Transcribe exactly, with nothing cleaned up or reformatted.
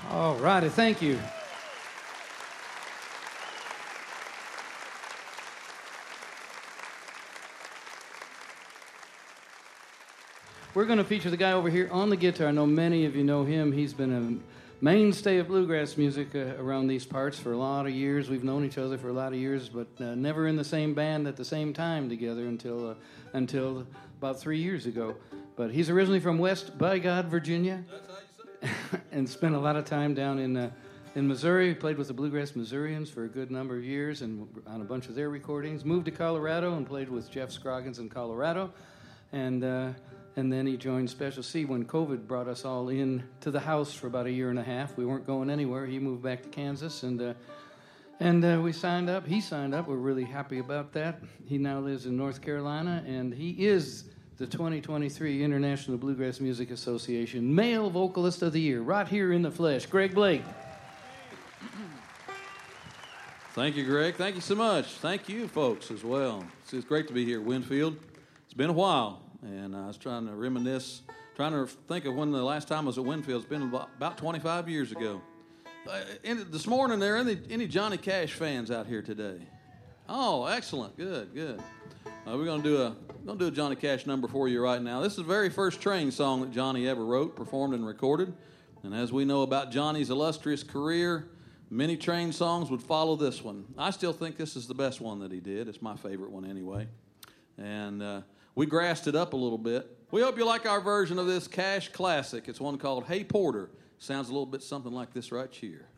All righty, thank you. We're going to feature the guy over here on the guitar. I know many of you know him. He's been a mainstay of bluegrass music uh, around these parts for a lot of years. We've known each other for a lot of years, but uh, never in the same band at the same time together until uh, until about three years ago. But he's originally from West Bygod, Virginia. That's how you say it. And spent a lot of time down in uh, in Missouri. Played with the Bluegrass Missourians for a good number of years and on a bunch of their recordings. Moved to Colorado and played with Jeff Scroggins in Colorado. And uh, and then he joined Special C when COVID brought us all in to the house for about a year and a half. We weren't going anywhere. He moved back to Kansas, and uh, and uh, we signed up. He signed up. We're really happy about that. He now lives in North Carolina, and he is the twenty twenty-three International Bluegrass Music Association Male Vocalist of the Year, right here in the flesh. Greg Blake. Thank you, Greg. Thank you so much. Thank you, folks, as well. It's, it's great to be here at Winfield. It's been a while, and I was trying to reminisce, trying to think of when the last time I was at Winfield. It's been about, about twenty-five years ago. Uh, in, this morning, there are any, any Johnny Cash fans out here today? Oh, excellent. Good, good. Uh, we're going to do a going to do a Johnny Cash number for you right now. This is the very first train song that Johnny ever wrote, performed, and recorded. And as we know about Johnny's illustrious career, many train songs would follow this one. I still think this is the best one that he did. It's my favorite one anyway. And uh, we grassed it up a little bit. We hope you like our version of this Cash classic. It's one called Hey Porter. Sounds a little bit something like this right here.